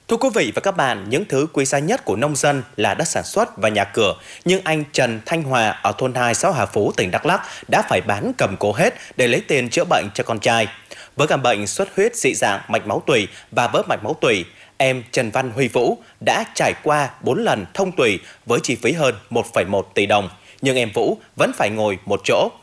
Thưa quý vị và các bạn, những thứ quý giá nhất của nông dân là đất sản xuất và nhà cửa. Nhưng anh Trần Thanh Hòa ở thôn 2 xã Hòa Phú, tỉnh Đắk Lắk đã phải bán cầm cố hết để lấy tiền chữa bệnh cho con trai. Với căn bệnh xuất huyết dị dạng mạch máu tủy và vỡ mạch máu tủy, em Trần Văn Huy Vũ đã trải qua 4 lần thông tủy với chi phí hơn 1,1 tỷ đồng. Nhưng em Vũ vẫn phải ngồi một chỗ.